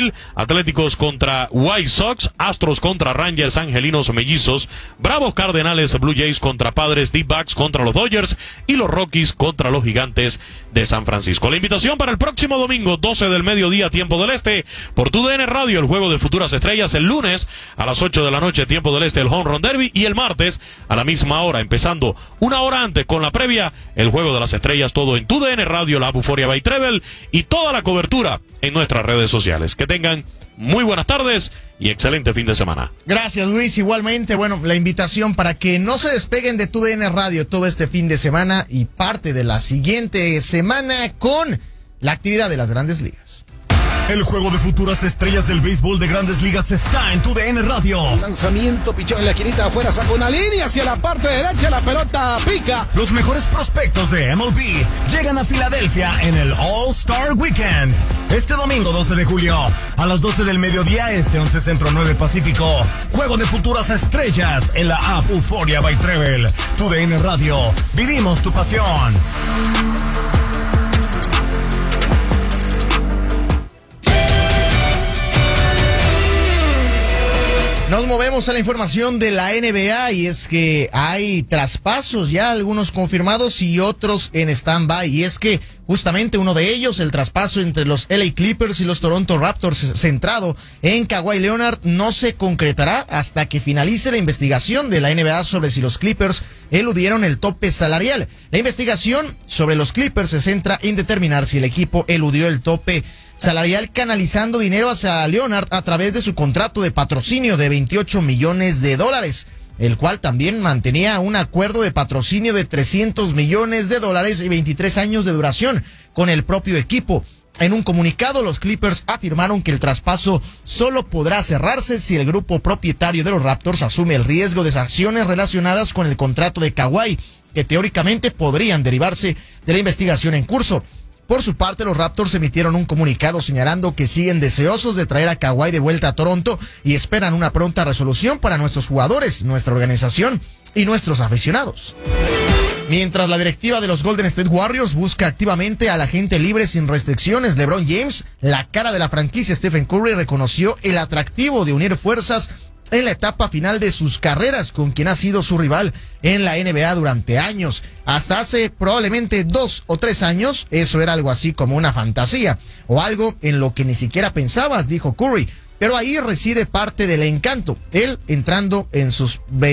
Phil, Atléticos contra White Sox, Astros contra Rangers, Angelinos Mellizos, Bravos Cardenales, Blue Jays contra Padres, D-Backs contra los Dodgers y los Rockies contra los Gigantes de San Francisco. La invitación para el próximo domingo, 12 del mediodía, tiempo del este, por TUDN Radio, el juego de futuras estrellas, el lunes a las 8 de la noche, tiempo del este, el Home Run Derby, y el martes a la misma hora, empezando una hora antes con la previa, el juego de las estrellas, todo en TUDN Radio, la Euphoria by Treble y toda la cobertura en nuestras redes sociales. Que tengan muy buenas tardes y excelente fin de semana. Gracias, Luis. Igualmente, bueno, la invitación para que no se despeguen de TUDN Radio todo este fin de semana y parte de la siguiente semana con la actividad de las Grandes Ligas. El juego de futuras estrellas del béisbol de Grandes Ligas está en TUDN Radio. Lanzamiento, pichón en la esquinita afuera, saca una línea hacia la parte derecha, la pelota pica. Los mejores prospectos de MLB llegan a Filadelfia en el All-Star Weekend. Este domingo 12 de julio, a las 12 del mediodía este, 11 centro, 9 pacífico. Juego de futuras estrellas en la app Euphoria by Treble. TUDN Radio, vivimos tu pasión. Nos movemos a la información de la NBA y es que hay traspasos ya, algunos confirmados y otros en stand-by. Y es que justamente uno de ellos, el traspaso entre los LA Clippers y los Toronto Raptors centrado en Kawhi Leonard, no se concretará hasta que finalice la investigación de la NBA sobre si los Clippers eludieron el tope salarial. La investigación sobre los Clippers se centra en determinar si el equipo eludió el tope salarial canalizando dinero hacia Leonard a través de su contrato de patrocinio de $28 millones, el cual también mantenía un acuerdo de patrocinio de $300 millones y 23 años de duración con el propio equipo. En un comunicado, los Clippers afirmaron que el traspaso solo podrá cerrarse si el grupo propietario de los Raptors asume el riesgo de sanciones relacionadas con el contrato de Kawhi, que teóricamente podrían derivarse de la investigación en curso. Por su parte, los Raptors emitieron un comunicado señalando que siguen deseosos de traer a Kawhi de vuelta a Toronto y esperan una pronta resolución para nuestros jugadores, nuestra organización y nuestros aficionados. Mientras la directiva de los Golden State Warriors busca activamente al agente libre sin restricciones, LeBron James, la cara de la franquicia Stephen Curry, reconoció el atractivo de unir fuerzas en la etapa final de sus carreras con quien ha sido su rival en la NBA durante años. Hasta hace probablemente 2 o 3 años, eso era algo así como una fantasía o algo en lo que ni siquiera pensabas, dijo Curry. Pero ahí reside parte del encanto. Él entrando en su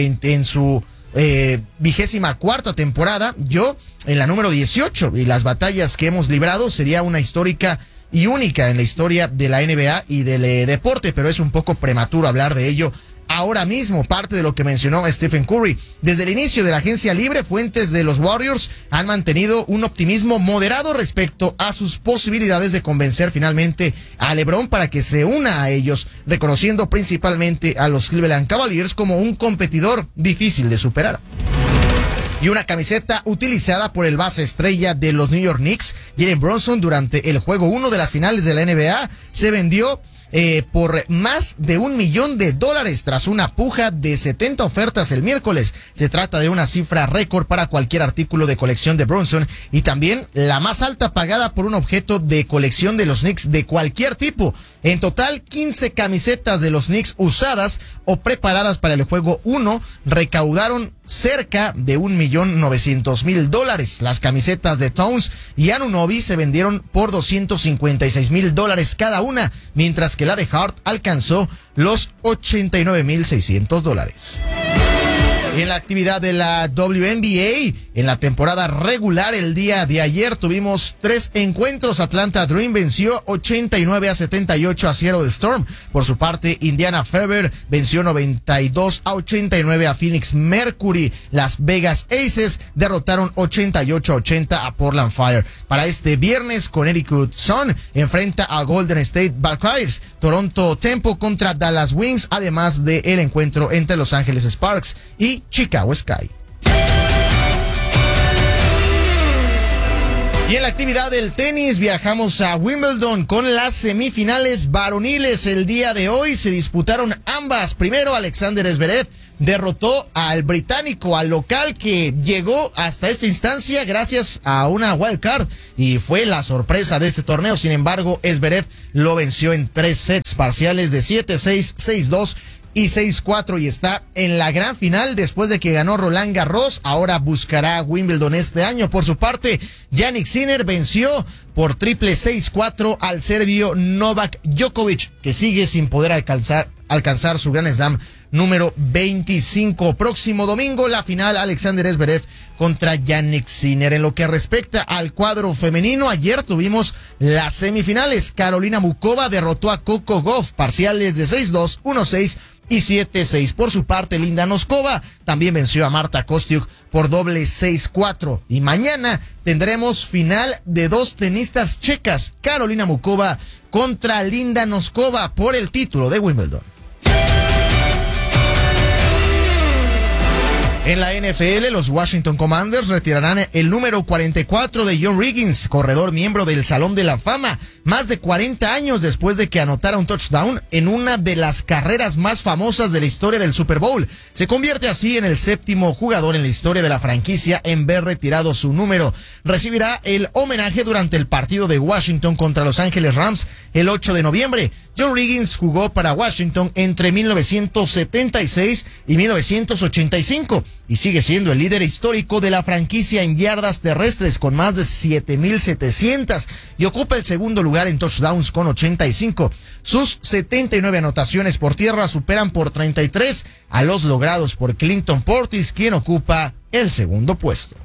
24ª temporada, yo en la número 18, y las batallas que hemos librado sería una histórica y única en la historia de la NBA y del deporte, pero es un poco prematuro hablar de ello ahora mismo. Parte de lo que mencionó Stephen Curry. Desde el inicio de la agencia libre, fuentes de los Warriors han mantenido un optimismo moderado respecto a sus posibilidades de convencer finalmente a LeBron para que se una a ellos, reconociendo principalmente a los Cleveland Cavaliers como un competidor difícil de superar. Y una camiseta utilizada por el base estrella de los New York Knicks, Jalen Brunson, durante el juego 1 de las finales de la NBA, se vendió por más de $1 millón tras una puja de 70 ofertas el miércoles. Se trata de una cifra récord para cualquier artículo de colección de Brunson y también la más alta pagada por un objeto de colección de los Knicks de cualquier tipo. En total, 15 camisetas de los Knicks usadas o preparadas para el juego 1 recaudaron cerca de $1.900.000. Las camisetas de Towns y Anunoby se vendieron por $256,000 cada una, mientras que la de Hart alcanzó los $89,600. En la actividad de la WNBA, en la temporada regular, el día de ayer tuvimos 3 encuentros. Atlanta Dream venció 89-78 a Seattle Storm. Por su parte, Indiana Fever venció 92-89 a Phoenix Mercury. Las Vegas Aces derrotaron 88-80 a Portland Fire. Para este viernes, Connecticut Sun enfrenta a Golden State Valkyries. Toronto Tempo contra Dallas Wings, además del encuentro entre Los Ángeles Sparks y Chicago Sky. Y en la actividad del tenis viajamos a Wimbledon con las semifinales varoniles. El día de hoy se disputaron ambas. Primero, Alexander Zverev derrotó al británico, al local, que llegó hasta esta instancia gracias a una wild card y fue la sorpresa de este torneo. Sin embargo, Zverev lo venció en 3 sets sets, parciales de 7-6, 6-2 y 6-4, y está en la gran final después de que ganó Roland Garros. Ahora buscará Wimbledon este año. Por su parte, Jannik Sinner venció por triple 6-4 al serbio Novak Djokovic, que sigue sin poder alcanzar su Grand Slam número 25. Próximo domingo, la final, Alexander Zverev contra Jannik Sinner. En lo que respecta al cuadro femenino, ayer tuvimos las semifinales. Karolina Muchova derrotó a Coco Gauff, parciales de 6-2, 1-6 y 7-6. Por su parte, Linda Noskova también venció a Marta Kostyuk por doble 6-4. Y mañana tendremos final de dos tenistas checas, Karolina Muchova contra Linda Noskova por el título de Wimbledon. En la NFL, los Washington Commanders retirarán el número 44 de John Riggins, corredor miembro del Salón de la Fama, más de 40 años después de que anotara un touchdown en una de las carreras más famosas de la historia del Super Bowl. Se convierte así en el séptimo jugador en la historia de la franquicia en ver retirado su número. Recibirá el homenaje durante el partido de Washington contra Los Ángeles Rams el 8 de noviembre. John Riggins jugó para Washington entre 1976 y 1985 y sigue siendo el líder histórico de la franquicia en yardas terrestres con más de 7,700 y ocupa el segundo lugar en touchdowns con 85. Sus 79 anotaciones por tierra superan por 33 a los logrados por Clinton Portis, quien ocupa el segundo puesto.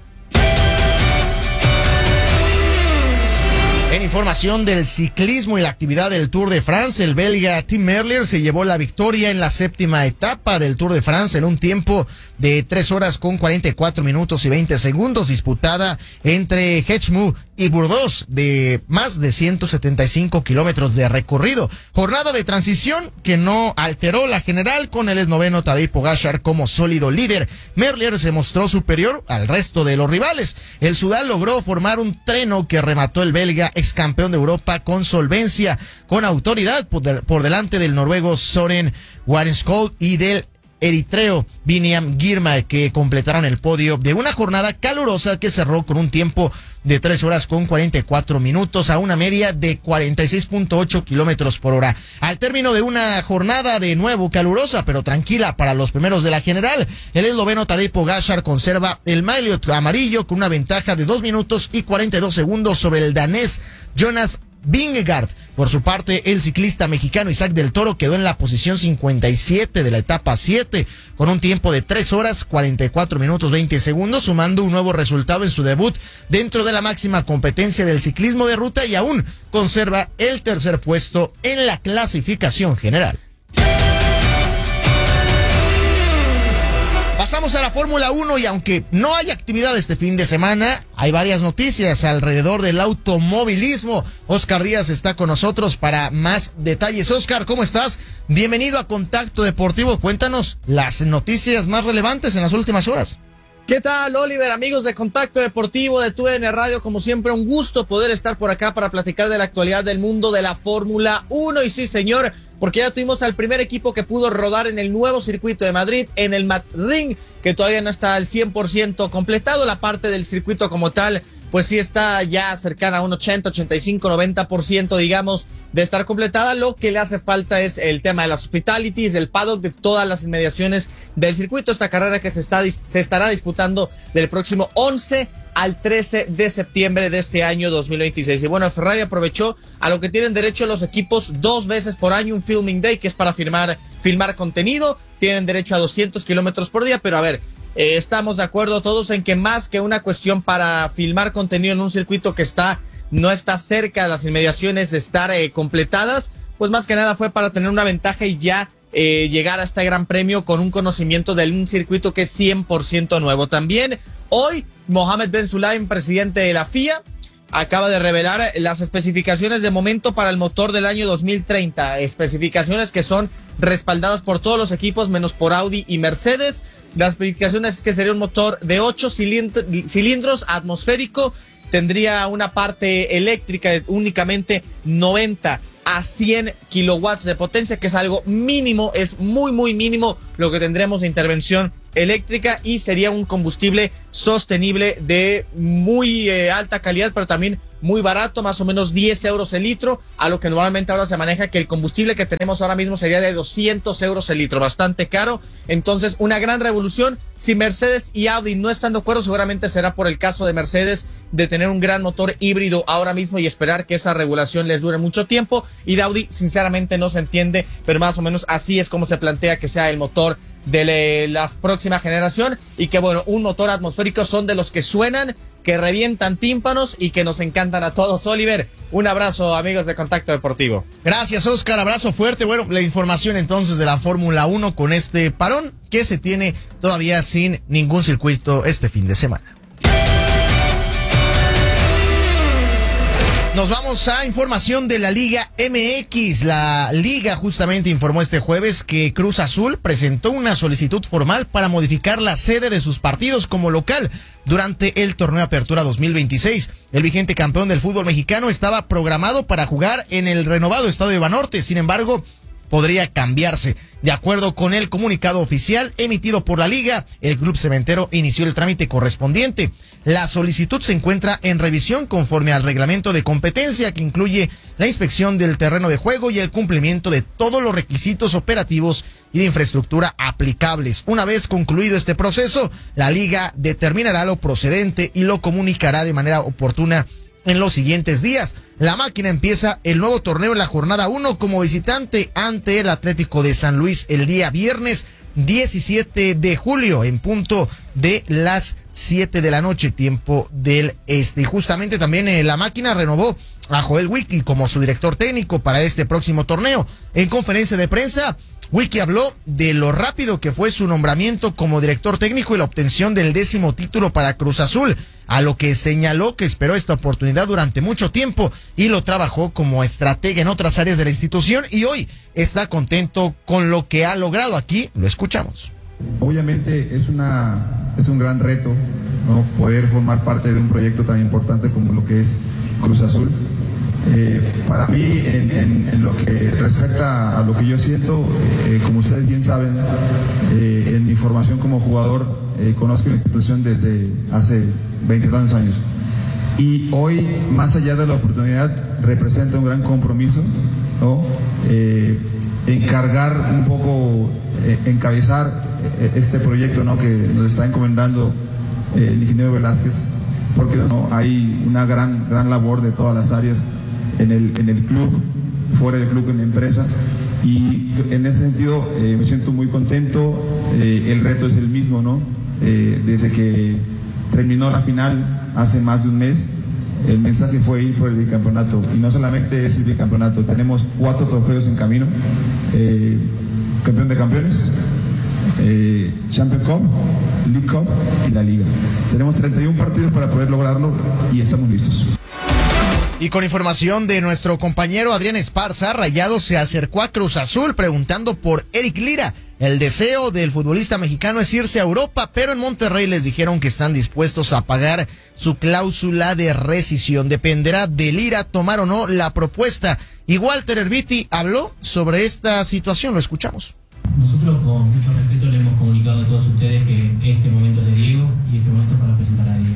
En información del ciclismo y la actividad del Tour de France, el belga Tim Merlier se llevó la victoria en la séptima etapa del Tour de France en un tiempo de 3 horas con 44 minutos y 20 segundos, disputada entre Hechmou y Burdeos, de más de 175 kilómetros de recorrido. Jornada de transición que no alteró la general, con el esloveno Tadej Pogačar como sólido líder. Merlier se mostró superior al resto de los rivales. El sudán logró formar un treno que remató el belga, ex campeón de Europa, con solvencia, con autoridad por delante del noruego Søren Warneskjold y del eritreo Biniam Girmay, que completaron el podio de una jornada calurosa que cerró con un tiempo de 3 horas con 44 minutos a una media de 46.8 kilómetros por hora. Al término de una jornada de nuevo calurosa pero tranquila para los primeros de la general, el esloveno Tadej Pogačar conserva el maillot amarillo con una ventaja de 2 minutos y 42 segundos sobre el danés Jonas Vingegaard. Por su parte, el ciclista mexicano Isaac del Toro quedó en la posición 57 de la etapa 7, con un tiempo de 3 horas, 44 minutos, 20 segundos, sumando un nuevo resultado en su debut dentro de la máxima competencia del ciclismo de ruta, y aún conserva el tercer puesto en la clasificación general. Pasamos a la Fórmula 1 y aunque no hay actividad este fin de semana, hay varias noticias alrededor del automovilismo. Oscar Díaz está con nosotros para más detalles. Oscar, ¿cómo estás? Bienvenido a Contacto Deportivo. Cuéntanos las noticias más relevantes en las últimas horas. ¿Qué tal, Oliver? Amigos de Contacto Deportivo de TUDN Radio, como siempre, un gusto poder estar por acá para platicar de la actualidad del mundo de la Fórmula 1. Y sí, señor, porque ya tuvimos al primer equipo que pudo rodar en el nuevo circuito de Madrid, en el Ring, que todavía no está al 100% completado. La parte del circuito como tal, pues sí está ya cercana a un 80, 85, 90%, digamos, de estar completada. Lo que le hace falta es el tema de las hospitalities, del paddock, de todas las inmediaciones del circuito. Esta carrera que se estará disputando del próximo 11 al 13 de septiembre de este año 2026. Y bueno, Ferrari aprovechó a lo que tienen derecho los equipos 2 veces por año, un filming day, que es para filmar contenido. Tienen derecho a 200 kilómetros por día, pero a ver, estamos de acuerdo todos en que más que una cuestión para filmar contenido en un circuito que no está cerca de las inmediaciones de estar completadas, pues más que nada fue para tener una ventaja y ya llegar a este gran premio con un conocimiento de un circuito que es 100% nuevo. También hoy Mohammed Ben Sulayem, presidente de la FIA, acaba de revelar las especificaciones de momento para el motor del año 2030, especificaciones que son respaldadas por todos los equipos menos por Audi y Mercedes. Las especificaciones es que sería un motor de 8 cilindros atmosférico, tendría una parte eléctrica de únicamente 90 a 100 kilowatts de potencia, que es algo mínimo, es muy muy mínimo lo que tendremos de intervención eléctrica, y sería un combustible sostenible de muy alta calidad, pero también muy barato, más o menos 10 euros el litro, a lo que normalmente ahora se maneja que el combustible que tenemos ahora mismo sería de 200 euros el litro, bastante caro. Entonces, una gran revolución. Si Mercedes y Audi no están de acuerdo, seguramente será por el caso de Mercedes de tener un gran motor híbrido ahora mismo y esperar que esa regulación les dure mucho tiempo. Y de Audi, sinceramente, no se entiende, pero más o menos así es como se plantea que sea el motor de la próxima generación. Y que, bueno, un motor atmosférico son de los que suenan, que revientan tímpanos y que nos encantan a todos. Oliver, un abrazo, amigos de Contacto Deportivo. Gracias, Oscar, abrazo fuerte. Bueno, la información entonces de la Fórmula 1 con este parón que se tiene todavía sin ningún circuito este fin de semana. Nos vamos a información de la Liga MX. La Liga justamente informó este jueves que Cruz Azul presentó una solicitud formal para modificar la sede de sus partidos como local durante el torneo Apertura 2026. El vigente campeón del fútbol mexicano estaba programado para jugar en el renovado Estadio Banorte. Sin embargo, podría cambiarse. De acuerdo con el comunicado oficial emitido por la Liga, el Club Cementero inició el trámite correspondiente. La solicitud se encuentra en revisión conforme al reglamento de competencia que incluye la inspección del terreno de juego y el cumplimiento de todos los requisitos operativos y de infraestructura aplicables. Una vez concluido este proceso, la Liga determinará lo procedente y lo comunicará de manera oportuna en los siguientes días. La máquina empieza el nuevo torneo en la jornada 1 como visitante ante el Atlético de San Luis el día viernes 17 de julio en punto de las 7 de la noche, tiempo del este. Y justamente también la máquina renovó a Joel Wiki como su director técnico para este próximo torneo. En conferencia de prensa, Wiki habló de lo rápido que fue su nombramiento como director técnico y la obtención del 10º título para Cruz Azul, a lo que señaló que esperó esta oportunidad durante mucho tiempo y lo trabajó como estratega en otras áreas de la institución y hoy está contento con lo que ha logrado. Aquí lo escuchamos. Obviamente es un gran reto, ¿no?, poder formar parte de un proyecto tan importante como lo que es Cruz Azul. Para mí, en lo que respecta a lo que yo siento, como ustedes bien saben, en mi formación como jugador, conozco la institución desde hace 20 y tantos años. Y hoy, más allá de la oportunidad, representa un gran compromiso, ¿no? Encargar un poco, encabezar este proyecto, ¿no?, que nos está encomendando el ingeniero Velázquez, porque ¿no?, hay una gran labor de todas las áreas en el club, fuera del club, en la empresa, y en ese sentido me siento muy contento. El reto es el mismo, ¿no? Desde que terminó la final hace más de un mes, el mensaje fue ir por el bicampeonato, y no solamente es el bicampeonato, tenemos 4 trofeos en camino: campeón de campeones, Champions Cup, League Cup y la Liga. Tenemos 31 partidos para poder lograrlo y estamos listos. Y con información de nuestro compañero Adrián Esparza, Rayados se acercó a Cruz Azul preguntando por Eric Lira. El deseo del futbolista mexicano es irse a Europa, pero en Monterrey les dijeron que están dispuestos a pagar su cláusula de rescisión. Dependerá de Lira tomar o no la propuesta. Y Walter Erviti habló sobre esta situación, lo escuchamos. Nosotros con mucho respeto le hemos comunicado a todos ustedes que este momento es de Diego y este momento es para presentar a Diego.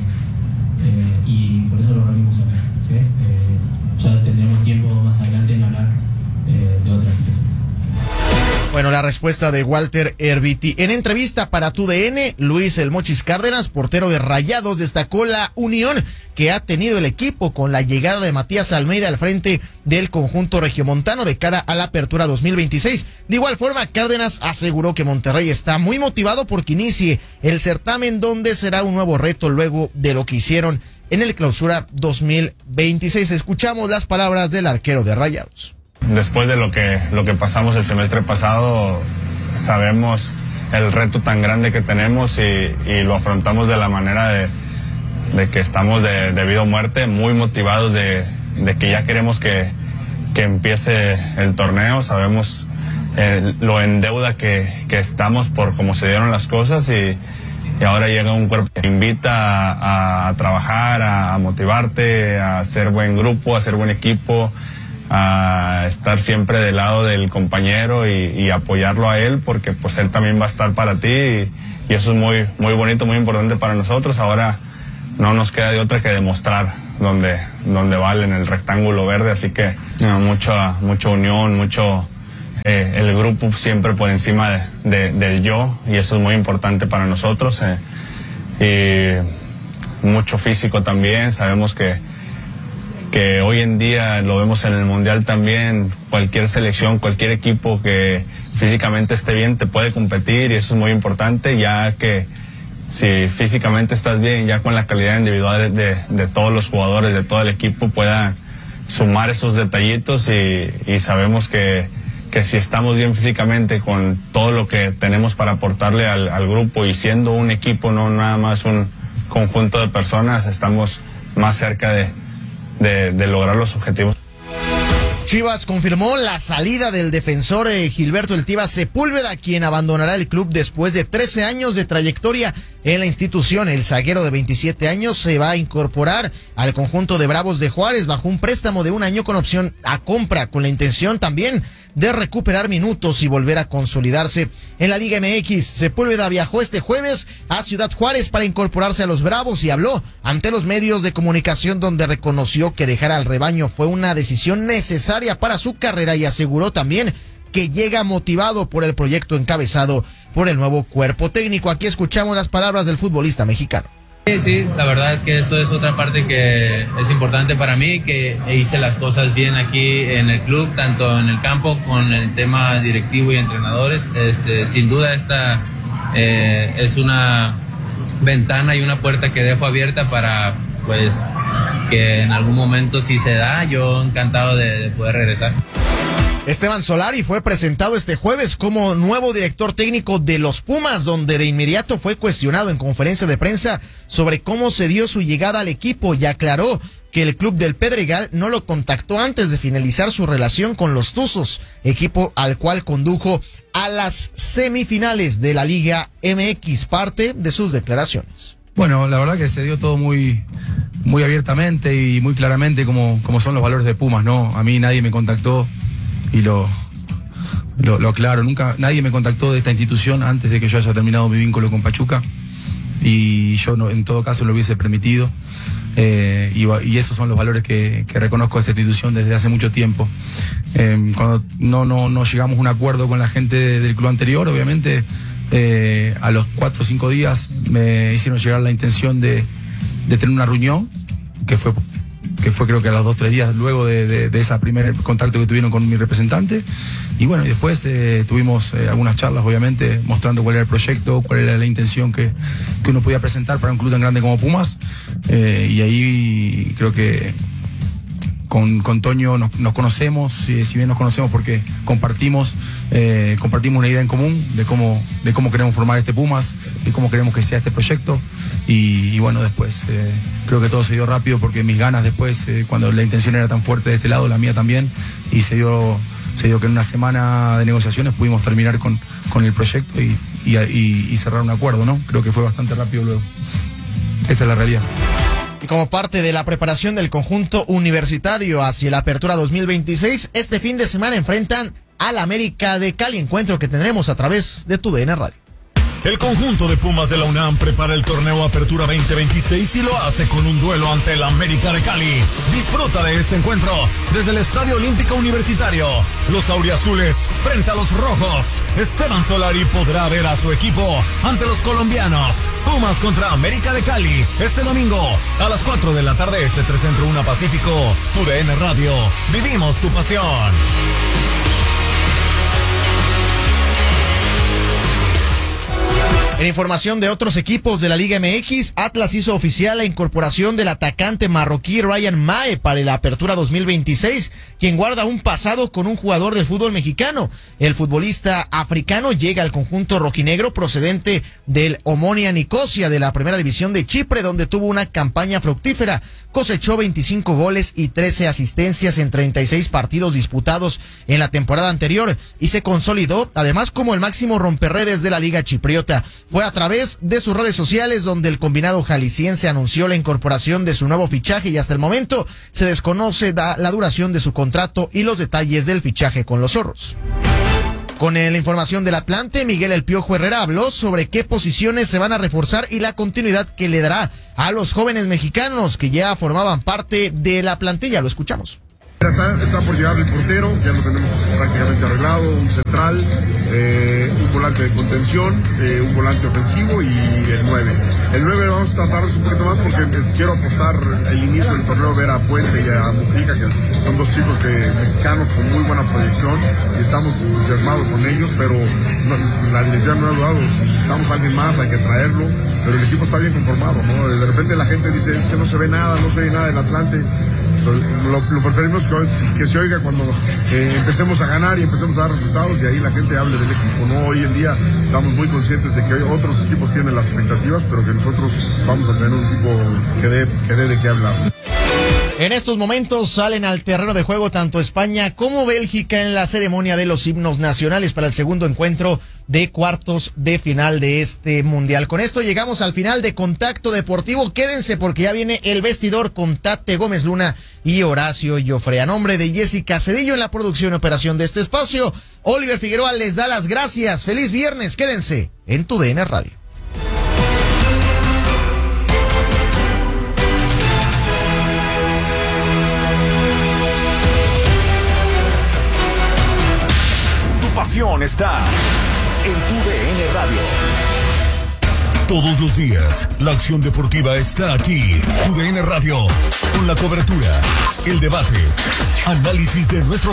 Y por eso lo reunimos acá. ¿Sí? Ya tendremos tiempo más adelante en hablar de otras situaciones. Bueno, la respuesta de Walter Erviti. En entrevista para TUDN, Luis El Mochis Cárdenas, portero de Rayados, destacó la unión que ha tenido el equipo con la llegada de Matías Almeida al frente del conjunto regiomontano de cara a la Apertura 2026. De igual forma, Cárdenas aseguró que Monterrey está muy motivado porque inicie el certamen, donde será un nuevo reto luego de lo que hicieron en el Clausura 2026. Escuchamos las palabras del arquero de Rayados. Después de lo que pasamos el semestre pasado, sabemos el reto tan grande que tenemos y lo afrontamos de la manera de que estamos de vida o muerte, muy motivados de que ya queremos que empiece el torneo. Sabemos lo en deuda que estamos por cómo se dieron las cosas y ahora llega un cuerpo que invita a trabajar, a motivarte, a hacer buen grupo, a hacer buen equipo, a estar siempre del lado del compañero y apoyarlo a él, porque pues él también va a estar para ti y eso es muy bonito, muy importante para nosotros. Ahora no nos queda de otra que demostrar donde vale, en el rectángulo verde, así que mucha unión, el grupo siempre por encima del yo, y eso es muy importante para nosotros, y mucho físico también. Sabemos que hoy en día lo vemos en el Mundial también, cualquier selección, cualquier equipo que físicamente esté bien te puede competir, y eso es muy importante, ya que si físicamente estás bien, ya con la calidad individual de todos los jugadores, de todo el equipo, pueda sumar esos detallitos, y sabemos que si estamos bien físicamente con todo lo que tenemos para aportarle al grupo, y siendo un equipo, no nada más un conjunto de personas, estamos más cerca de lograr los objetivos. Chivas confirmó la salida del defensor Gilberto El Tiva Sepúlveda, quien abandonará el club después de 13 años de trayectoria en la institución. El zaguero de 27 años se va a incorporar al conjunto de Bravos de Juárez bajo un préstamo de 1 año con opción a compra, con la intención también de recuperar minutos y volver a consolidarse en la Liga MX. Sepúlveda viajó este jueves a Ciudad Juárez para incorporarse a los Bravos y habló ante los medios de comunicación, donde reconoció que dejar al rebaño fue una decisión necesaria para su carrera, y aseguró también que llega motivado por el proyecto encabezado por el nuevo cuerpo técnico. Aquí escuchamos las palabras del futbolista mexicano. Sí, la verdad es que esto es otra parte que es importante para mí, que hice las cosas bien aquí en el club, tanto en el campo con el tema directivo y entrenadores. Sin duda esta es una ventana y una puerta que dejo abierta para, pues, que en algún momento, si se da, yo encantado de poder regresar. Esteban Solari fue presentado este jueves como nuevo director técnico de los Pumas, donde de inmediato fue cuestionado en conferencia de prensa sobre cómo se dio su llegada al equipo, y aclaró que el club del Pedregal no lo contactó antes de finalizar su relación con los Tuzos, equipo al cual condujo a las semifinales de la Liga MX. Parte de sus declaraciones. Bueno, la verdad que se dio todo muy abiertamente y muy claramente como son los valores de Pumas, ¿no? A mí nadie me contactó, y lo aclaro, nunca nadie me contactó de esta institución antes de que yo haya terminado mi vínculo con Pachuca, y yo no, en todo caso lo hubiese permitido, y esos son los valores que reconozco de esta institución desde hace mucho tiempo. Cuando no llegamos a un acuerdo con la gente del club anterior, obviamente a los 4 o 5 días me hicieron llegar la intención de tener una reunión, que fue creo que a los 2 o 3 días luego de ese primer contacto que tuvieron con mi representante. Y bueno, y después tuvimos algunas charlas, obviamente, mostrando cuál era el proyecto, cuál era la intención que uno podía presentar para un club tan grande como Pumas. Y ahí creo que con Toño nos conocemos, si bien nos conocemos porque compartimos una idea en común de cómo queremos formar este Pumas, de cómo queremos que sea este proyecto, y bueno, después creo que todo se dio rápido, porque mis ganas después, cuando la intención era tan fuerte de este lado, la mía también, y se dio que en una semana de negociaciones pudimos terminar con el proyecto y cerrar un acuerdo, ¿no? Creo que fue bastante rápido luego. Esa es la realidad. Y como parte de la preparación del conjunto universitario hacia la apertura 2026, este fin de semana enfrentan al América de Cali, encuentro que tendremos a través de TUDN Radio. El conjunto de Pumas de la UNAM prepara el torneo Apertura 2026 y lo hace con un duelo ante el América de Cali. Disfruta de este encuentro desde el Estadio Olímpico Universitario. Los auriazules frente a los rojos. Esteban Solari podrá ver a su equipo ante los colombianos. Pumas contra América de Cali. Este domingo a las 4 de la tarde, 3 Centro 1 Pacífico. TUDN Radio. Vivimos tu pasión. En información de otros equipos de la Liga MX, Atlas hizo oficial la incorporación del atacante marroquí Ryan Mae para la apertura 2026, quien guarda un pasado con un jugador del fútbol mexicano. El futbolista africano llega al conjunto rojinegro procedente del Omonia Nicosia de la primera división de Chipre, donde tuvo una campaña fructífera. Cosechó 25 goles y 13 asistencias en 36 partidos disputados en la temporada anterior y se consolidó además como el máximo romperredes de la Liga Chipriota. Fue a través de sus redes sociales donde el combinado jalisciense anunció la incorporación de su nuevo fichaje, y hasta el momento se desconoce la duración de su contrato y los detalles del fichaje con los zorros. Con la información del Atlante, Miguel El Piojo Herrera habló sobre qué posiciones se van a reforzar y la continuidad que le dará a los jóvenes mexicanos que ya formaban parte de la plantilla. Lo escuchamos. Está por llegar el portero, ya lo tenemos prácticamente arreglado, un central, un volante de contención, un volante ofensivo y el 9. El 9 vamos a tratar un poquito más porque quiero apostar el inicio del torneo, ver a Puente y a Mujica, que son dos chicos mexicanos con muy buena proyección y estamos entusiasmados con ellos, pero la dirección no ha dudado, si necesitamos a alguien más hay que traerlo, pero el equipo está bien conformado, ¿no? De repente la gente dice, es que no se ve nada, no se ve nada del Atlante. Lo preferimos que se oiga cuando empecemos a ganar y empecemos a dar resultados y ahí la gente hable del equipo, ¿no? Hoy en día estamos muy conscientes de que otros equipos tienen las expectativas, pero que nosotros vamos a tener un equipo que dé de qué hablar. En estos momentos salen al terreno de juego tanto España como Bélgica en la ceremonia de los himnos nacionales para el segundo encuentro de cuartos de final de este mundial. Con esto llegamos al final de Contacto Deportivo. Quédense porque ya viene el vestidor con Tate Gómez Luna y Horacio Joffre. A nombre de Jessica Cedillo en la producción y operación de este espacio, Oliver Figueroa les da las gracias. Feliz viernes. Quédense en tu DN Radio. Pasión está en tu DN Radio. Todos los días, la acción deportiva está aquí. Tu DN Radio, con la cobertura, el debate, análisis de nuestros